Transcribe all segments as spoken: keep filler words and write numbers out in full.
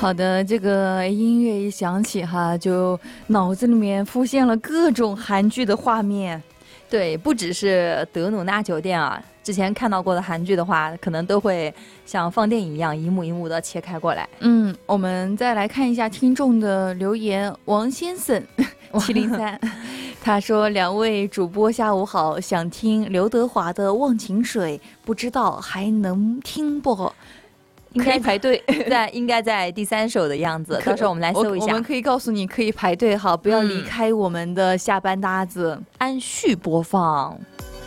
好的，这个音乐一响起哈，就脑子里面浮现了各种韩剧的画面。 对，不只是德鲁纳酒店啊，之前看到过的韩剧的话，可能都会像放电影一样一幕一幕的切开过来。 嗯，我们再来看一下听众的留言。王先生七零三他说，两位主播下午好，想听刘德华的《忘情水》，不知道还能听不？可以排队， 在应该在第三首的样子，到时候我们来搜一下。 我, 我们可以告诉你，可以排队哈，不要离开我们的下班搭子， 嗯、按序播放。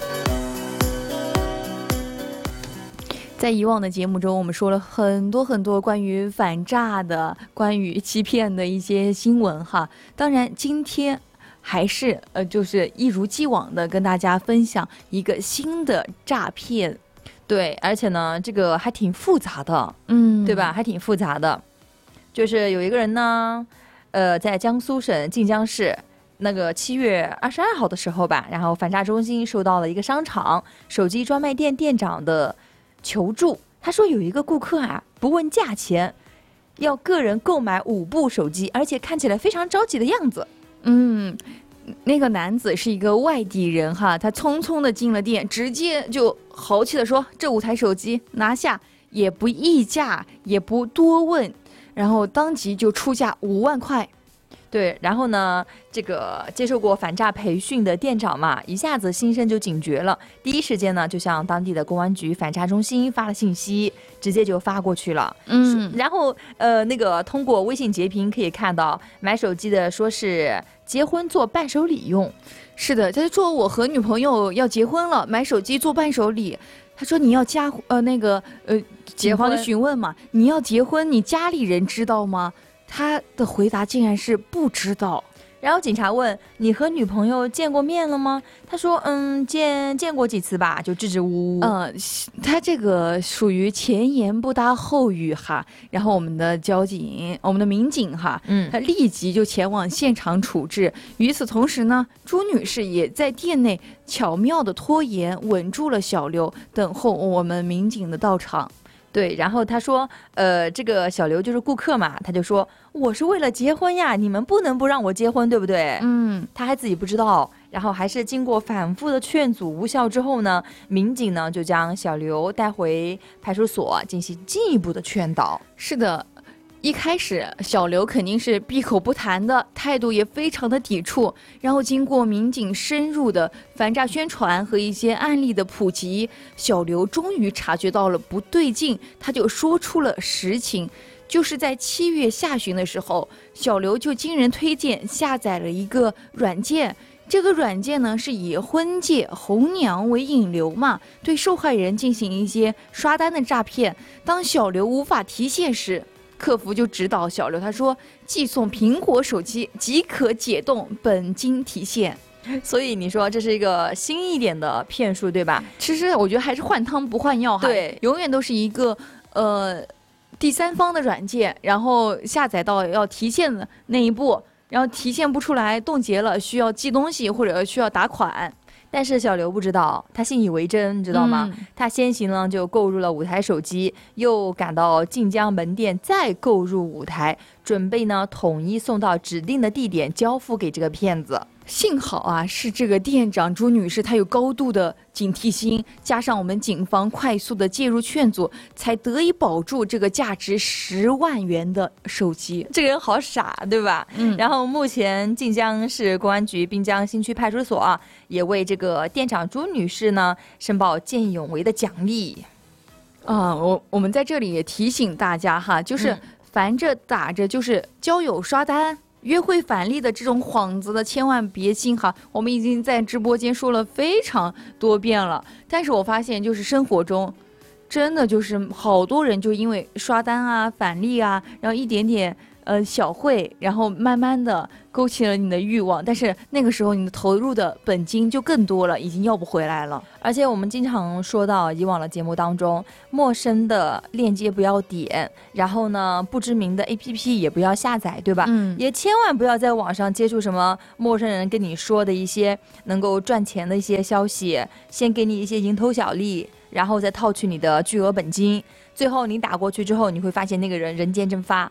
在以往的节目中，我们说了很多很多关于反诈的、关于欺骗的一些新闻哈。当然，今天还是呃，就是一如既往的跟大家分享一个新的诈骗。 对，而且呢，这个还挺复杂的， 嗯， 对吧？还挺复杂的，就是有一个人呢，呃，在江苏省晋江市那个七月二十二号的时候吧，然后反诈中心收到了一个商场手机专卖店店长的求助，他说有一个顾客啊，不问价钱，要个人购买五部手机，而且看起来非常着急的样子。 嗯。那个男子是一个外地人哈，他匆匆的进了店，直接就豪气的说：“这五台手机拿下，也不议价，也不多问，然后当即就出价五万块。” 对，然后呢，这个接受过反诈培训的店长嘛，一下子心生就警觉了，第一时间呢就向当地的公安局反诈中心发了信息，直接就发过去了。 嗯， 然后呃，那个通过微信截屏可以看到，买手机的说是结婚做伴手礼用。 是的，他就说我和女朋友要结婚了，买手机做伴手礼。他说你要加呃那个呃，警方就询问嘛，你要结婚，你家里人知道吗？他的回答竟然是不知道。 然后警察问你和女朋友见过面了吗？他说嗯见见过几次吧，就支支吾吾。 嗯，他这个属于前言不搭后语哈。然后我们的交警，我们的民警哈， 嗯， 他立即就前往现场处置。与此同时呢，朱女士也在店内巧妙的拖延，稳住了小刘，等候我们民警的到场。 对，然后他说，呃，这个小刘就是顾客嘛，他就说我是为了结婚呀，你们不能不让我结婚，对不对？ 嗯， 他还自己不知道，然后还是经过反复的劝阻无效之后呢，民警呢就将小刘带回派出所进行进一步的劝导。 是的。一开始小刘肯定是闭口不谈的，态度也非常的抵触，然后经过民警深入的反诈宣传和一些案例的普及，小刘终于察觉到了不对劲，他就说出了实情。就是在七月下旬的时候，小刘就经人推荐下载了一个软件，这个软件呢是以婚介红娘为引流嘛，对受害人进行一些刷单的诈骗。当小刘无法提现时，客服就指导小刘，他说寄送苹果手机即可解冻本金提现。 所以你说这是一个新一点的骗术，对吧？ 其实我觉得还是换汤不换药哈， 对， 永远都是一个呃第三方的软件，然后下载到要提现的那一步，然后提现不出来冻结了，需要寄东西或者需要打款。 但是小刘不知道，他信以为真，你知道吗？嗯、他先行呢就购入了五台手机，又赶到晋江门店再购入五台，准备呢统一送到指定的地点交付给这个骗子。 幸好啊，是这个店长朱女士她有高度的警惕心，加上我们警方快速的介入劝阻，才得以保住这个价值十万元的手机。 这个人好傻，对吧？ 嗯。 然后目前晋江市公安局滨江新区派出所啊，也为这个店长朱女士呢申报见义勇为的奖励。 啊、呃，我我们在这里也提醒大家哈，就是凡着打着就是交友刷单、约会返利的这种幌子的，千万别信哈。我们已经在直播间说了非常多遍了，但是我发现就是生活中真的就是好多人就因为刷单啊、返利啊，然后一点点呃小惠，然后慢慢的勾起了你的欲望，但是那个时候你的投入的本金就更多了，已经要不回来了。 而且我们经常说到以往的节目当中，陌生的链接不要点，然后呢不知名的 A P P 也不要下载，对吧？ 嗯， 也千万不要在网上接触什么陌生人跟你说的一些能够赚钱的一些消息，先给你一些蝇头小利，然后再套取你的巨额本金，最后你打过去之后，你会发现那个人人间蒸发。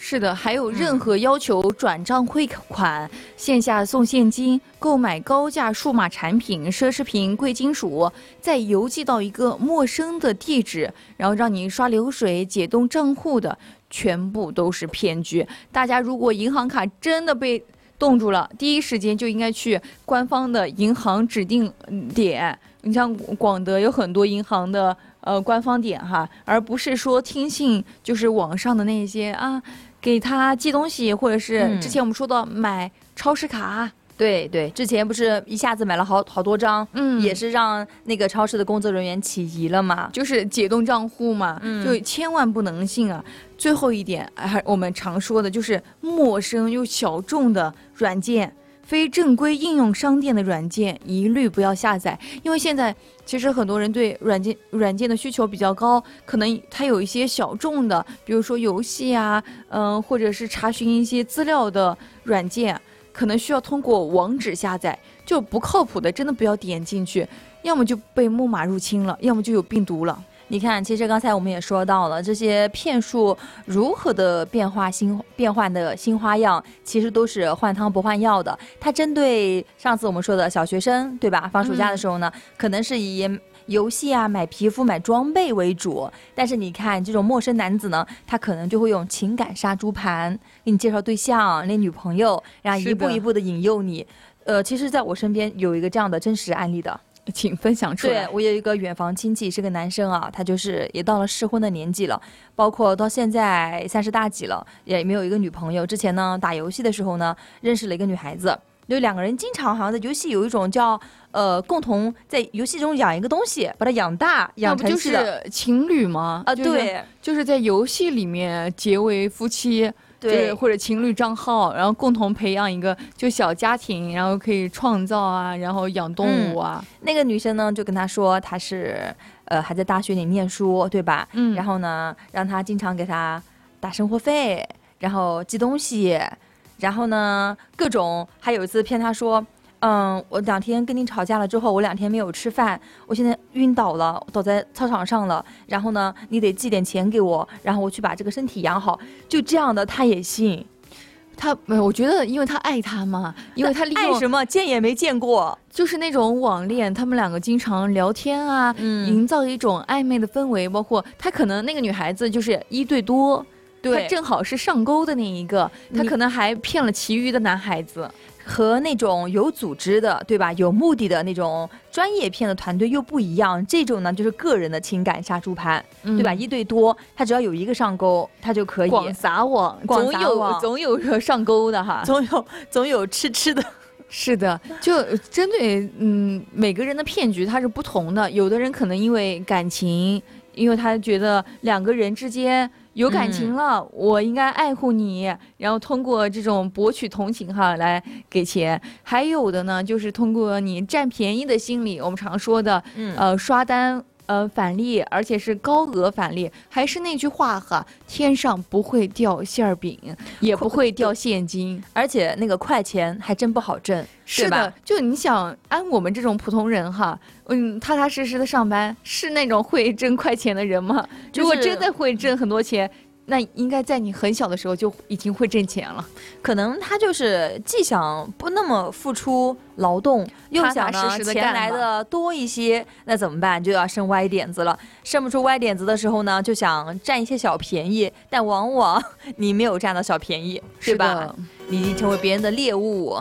是的，还有任何要求转账汇款、线下送现金、购买高价数码产品、奢侈品、贵金属，再邮寄到一个陌生的地址，然后让你刷流水、解冻账户的，全部都是骗局。大家如果银行卡真的被冻住了，第一时间就应该去官方的银行指定点。你像广德有很多银行的呃官方点哈，而不是说听信就是网上的那些啊，给他寄东西，或者是之前我们说到买超市卡。 嗯，对对，之前不是一下子买了好好多张，嗯，也是让那个超市的工作人员起疑了嘛， 就是解冻账户嘛，嗯，就千万不能信啊。最后一点，还我们常说的就是陌生又小众的软件。非正规应用商店的软件一律不要下载，因为现在其实很多人对软件软件的需求比较高，可能它有一些小众的，比如说游戏啊，嗯、呃，或者是查询一些资料的软件，可能需要通过网址下载，就不靠谱的真的不要点进去，要么就被木马入侵了，要么就有病毒了。 你看，其实刚才我们也说到了，这些骗术如何的变化新变换的新花样，其实都是换汤不换药的。它针对上次我们说的小学生，对吧？放暑假的时候呢，嗯、可能是以游戏啊、买皮肤、买装备为主。但是你看，这种陌生男子呢，他可能就会用情感杀猪盘，给你介绍对象、那女朋友，然后一步一步的引诱你。呃，其实在我身边有一个这样的真实案例的。 请分享出来。 对，我有一个远房亲戚是个男生啊，他就是也到了适婚的年纪了，包括到现在三十大几了，也没有一个女朋友。之前呢打游戏的时候呢认识了一个女孩子，就两个人经常好像在游戏有一种叫呃共同在游戏中养一个东西，把它养大养成系的。 那不就是情侣吗？ 啊、 就是， 对， 就是在游戏里面结为夫妻。对，或者情侣账号，然后共同培养一个就小家庭，然后可以创造啊，然后养动物啊。 嗯、那个女生呢，就跟他说，她是呃还在大学里念书，对吧？嗯。然后呢，让他经常给他打生活费，然后寄东西，然后呢，各种还有一次骗他说，嗯，我两天跟你吵架了之后，我两天没有吃饭，我现在晕倒了，倒在操场上了。然后呢，你得寄点钱给我，然后我去把这个身体养好。就这样的，他也信。 他，我觉得，因为他爱他嘛，因为他利用爱什么见也没见过， 就是那种网恋，他们两个经常聊天啊，嗯、营造一种暧昧的氛围。包括他可能那个女孩子就是一对多， 对， 他正好是上钩的那一个，他可能还骗了其余的男孩子。 和那种有组织的，对吧？有目的的那种专业骗的团队又不一样。这种呢，就是个人的情感杀猪盘，嗯、对吧？一对多，他只要有一个上钩，他就可以广撒网， 广撒网总有总有上钩的哈， 总有总有吃吃的。 是的，就针对嗯每个人的骗局它是不同的。有的人可能因为感情，因为他觉得两个人之间有感情了、嗯、我应该爱护你，然后通过这种博取同情哈来给钱。还有的呢就是通过你占便宜的心理，我们常说的、嗯、呃刷单呃返利，而且是高额返利。还是那句话哈，天上不会掉馅饼，也不会掉现金， 而且那个快钱还真不好挣。 是的，就你想按我们这种普通人哈，嗯，踏踏实实的上班，是那种会挣快钱的人吗？就是、如果真的会挣很多钱，那应该在你很小的时候就已经会挣钱了。 可能他就是既想不那么付出劳动，又想呢钱来的多一些，那怎么办？就要生歪点子了。生不出歪点子的时候呢，就想占一些小便宜，但往往你没有占到小便宜，对吧？你已经成为别人的猎物。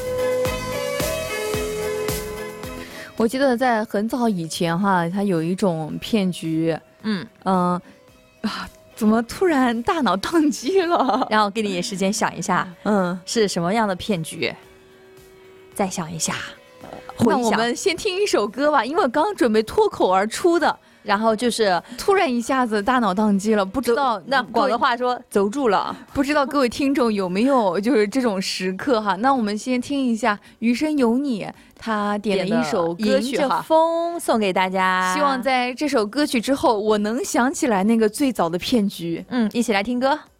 我记得在很早以前哈，它有一种骗局，嗯嗯、呃、啊，怎么突然大脑宕机了？ 然后给你时间想一下，嗯，是什么样的骗局？再想一下， 那我们先听一首歌吧，因为我刚准备脱口而出的， 然后就是突然一下子大脑宕机了，不知道那广东话说走住了， 不知道各位听众有没有就是这种时刻哈？那我们先听一下《余生有你》。他点了一首歌曲哈， 风送给大家。 希望在这首歌曲之后，我能想起来那个最早的骗局。 嗯，一起来听歌。